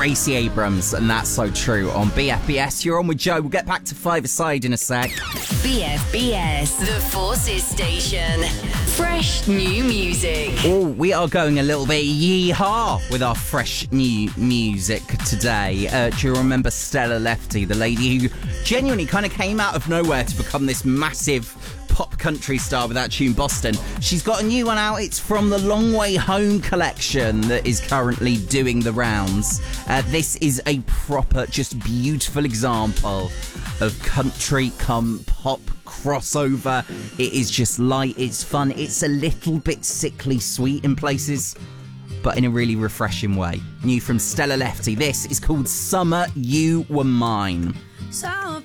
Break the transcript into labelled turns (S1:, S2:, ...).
S1: Gracie Abrams, and that's so true on BFBS. You're on with Joe. We'll get back to five-a-side in a sec.
S2: BFBS, the Forces Station. Fresh new music.
S1: Oh, we are going a little bit yee-haw with our fresh new music today. Do you remember Stella Lefty, the lady who genuinely kind of came out of nowhere to become this massive pop country star with that tune Boston? She's got a new one out. It's from the Long Way Home collection that is currently doing the rounds. This is a proper, just beautiful example of country come pop crossover. It is just light, it's fun, it's a little bit sickly sweet in places, but in a really refreshing way. New from Stella Lefty, this is called Summer You Were Mine.
S3: So